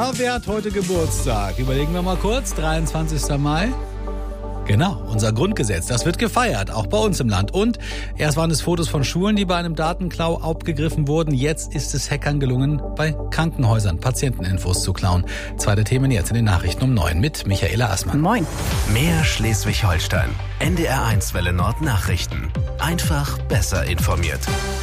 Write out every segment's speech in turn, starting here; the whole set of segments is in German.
wer hat heute Geburtstag? Überlegen wir mal kurz, 23. Mai. Genau, unser Grundgesetz, das wird gefeiert, auch bei uns im Land. Und erst waren es Fotos von Schulen, die bei einem Datenklau aufgegriffen wurden. Jetzt ist es Hackern gelungen, bei Krankenhäusern Patienteninfos zu klauen. Zweite Themen jetzt in den Nachrichten um 9 mit Michaela Assmann. Moin. Mehr Schleswig-Holstein. NDR1 Welle Nord Nachrichten. Einfach besser informiert.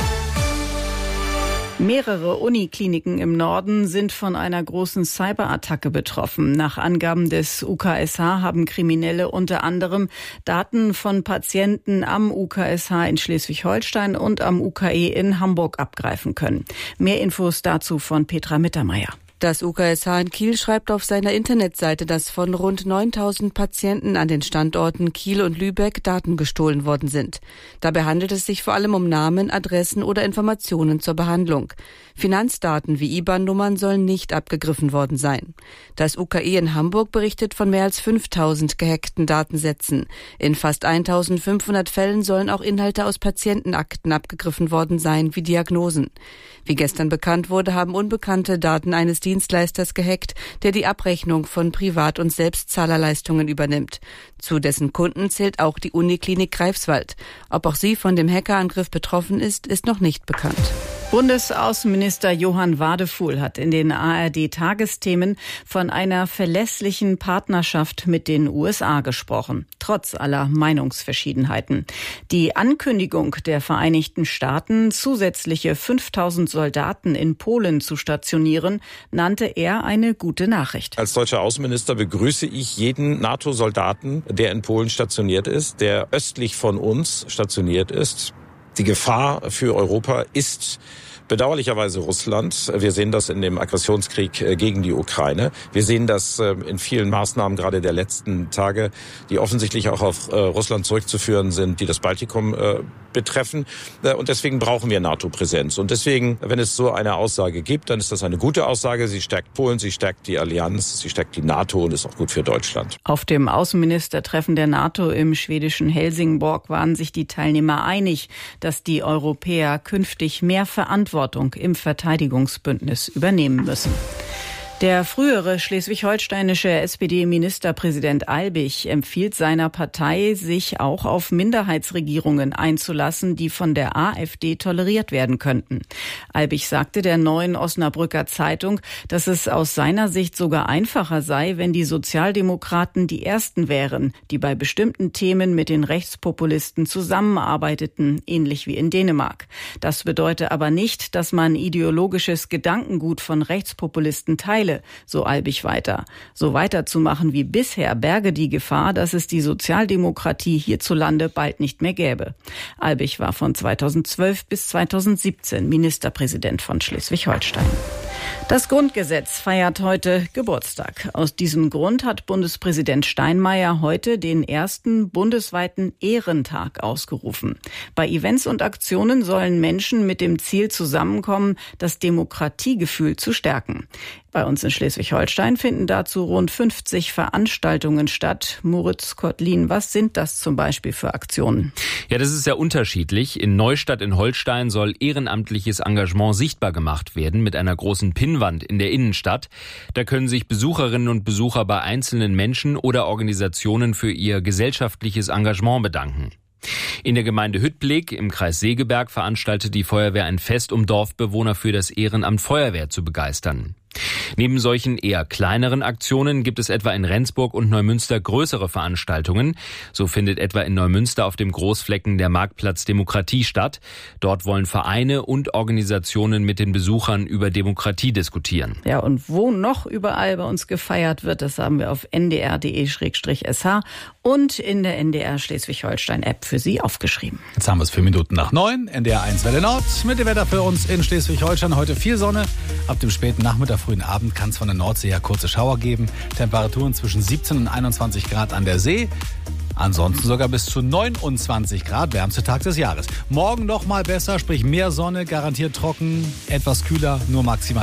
Mehrere Unikliniken im Norden sind von einer großen Cyberattacke betroffen. Nach Angaben des UKSH haben Kriminelle unter anderem Daten von Patienten am UKSH in Schleswig-Holstein und am UKE in Hamburg abgreifen können. Mehr Infos dazu von Petra Mittermeier. Das UKSH in Kiel schreibt auf seiner Internetseite, dass von rund 9.000 Patienten an den Standorten Kiel und Lübeck Daten gestohlen worden sind. Dabei handelt es sich vor allem um Namen, Adressen oder Informationen zur Behandlung. Finanzdaten wie IBAN-Nummern sollen nicht abgegriffen worden sein. Das UKE in Hamburg berichtet von mehr als 5.000 gehackten Datensätzen. In fast 1.500 Fällen sollen auch Inhalte aus Patientenakten abgegriffen worden sein, wie Diagnosen. Wie gestern bekannt wurde, haben Unbekannte Daten eines Dienstleisters gehackt, der die Abrechnung von Privat- und Selbstzahlerleistungen übernimmt. Zu dessen Kunden zählt auch die Uniklinik Greifswald. Ob auch sie von dem Hackerangriff betroffen ist, ist noch nicht bekannt. Bundesaußenminister Johann Wadefuhl hat in den ARD-Tagesthemen von einer verlässlichen Partnerschaft mit den USA gesprochen, trotz aller Meinungsverschiedenheiten. Die Ankündigung der Vereinigten Staaten, zusätzliche 5.000 Soldaten in Polen zu stationieren, nannte er eine gute Nachricht. Als deutscher Außenminister begrüße ich jeden NATO-Soldaten, der in Polen stationiert ist, der östlich von uns stationiert ist. Die Gefahr für Europa ist bedauerlicherweise Russland. Wir sehen das in dem Aggressionskrieg gegen die Ukraine. Wir sehen das in vielen Maßnahmen gerade der letzten Tage, die offensichtlich auch auf Russland zurückzuführen sind, die das Baltikum betreffen. Und deswegen brauchen wir NATO-Präsenz. Und deswegen, wenn es so eine Aussage gibt, dann ist das eine gute Aussage. Sie stärkt Polen, sie stärkt die Allianz, sie stärkt die NATO und ist auch gut für Deutschland. Auf dem Außenministertreffen der NATO im schwedischen Helsingborg waren sich die Teilnehmer einig, dass die Europäer künftig mehr Verantwortung im Verteidigungsbündnis übernehmen müssen. Der frühere schleswig-holsteinische SPD-Ministerpräsident Albig empfiehlt seiner Partei, sich auch auf Minderheitsregierungen einzulassen, die von der AfD toleriert werden könnten. Albig sagte der Neuen Osnabrücker Zeitung, dass es aus seiner Sicht sogar einfacher sei, wenn die Sozialdemokraten die Ersten wären, die bei bestimmten Themen mit den Rechtspopulisten zusammenarbeiteten, ähnlich wie in Dänemark. Das bedeute aber nicht, dass man ideologisches Gedankengut von Rechtspopulisten teile, so Albig weiter. So weiterzumachen wie bisher berge die Gefahr, dass es die Sozialdemokratie hierzulande bald nicht mehr gäbe. Albig war von 2012 bis 2017 Ministerpräsident von Schleswig-Holstein. Das Grundgesetz feiert heute Geburtstag. Aus diesem Grund hat Bundespräsident Steinmeier heute den ersten bundesweiten Ehrentag ausgerufen. Bei Events und Aktionen sollen Menschen mit dem Ziel zusammenkommen, das Demokratiegefühl zu stärken. Bei uns in Schleswig-Holstein finden dazu rund 50 Veranstaltungen statt. Moritz Kottlin, was sind das zum Beispiel für Aktionen? Ja, das ist sehr unterschiedlich. In Neustadt in Holstein soll ehrenamtliches Engagement sichtbar gemacht werden mit einer großen Pinnwand in der Innenstadt. Da können sich Besucherinnen und Besucher bei einzelnen Menschen oder Organisationen für ihr gesellschaftliches Engagement bedanken. In der Gemeinde Hüttblik im Kreis Segeberg veranstaltet die Feuerwehr ein Fest, um Dorfbewohner für das Ehrenamt Feuerwehr zu begeistern. Neben solchen eher kleineren Aktionen gibt es etwa in Rendsburg und Neumünster größere Veranstaltungen. So findet etwa in Neumünster auf dem Großflecken der Marktplatz Demokratie statt. Dort wollen Vereine und Organisationen mit den Besuchern über Demokratie diskutieren. Ja, und wo noch überall bei uns gefeiert wird, das haben wir auf ndr.de/sh und in der NDR Schleswig-Holstein-App für Sie aufgeschrieben. Jetzt haben wir es 4 Minuten nach 9. NDR1 Welle Nord mit dem Wetter für uns in Schleswig-Holstein. Heute viel Sonne. Ab dem späten Nachmittag, frühen Abend kann es von der Nordsee ja kurze Schauer geben. Temperaturen zwischen 17 und 21 Grad an der See. Ansonsten sogar bis zu 29 Grad, wärmste Tag des Jahres. Morgen noch mal besser, sprich mehr Sonne, garantiert trocken, etwas kühler, nur maximal